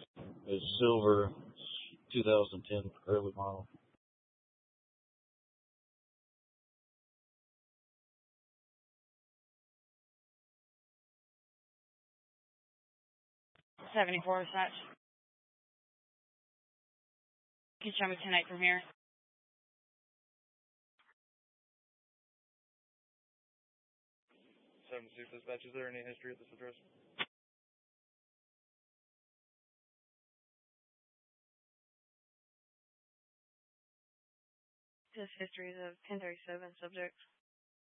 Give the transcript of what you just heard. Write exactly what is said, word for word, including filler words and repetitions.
It's silver, two thousand ten early model. seventy-four dispatch. Can you show me ten eight from here? seven six dispatch, is there any history at this address? This history is of ten thirty-seven subject.